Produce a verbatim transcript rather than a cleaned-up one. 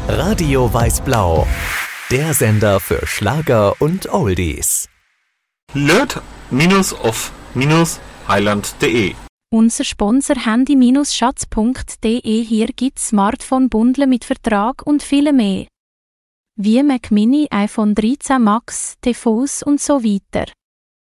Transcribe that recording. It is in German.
Radio Weiß-Blau, der Sender für Schlager und Oldies. Löt-off-highland punkt de Unser Sponsor handy schatz punkt de. Hier gibt's Smartphone-Bundle mit Vertrag und viele mehr. Wie Mac Mini, iPhone dreizehn Max, T V s und so weiter.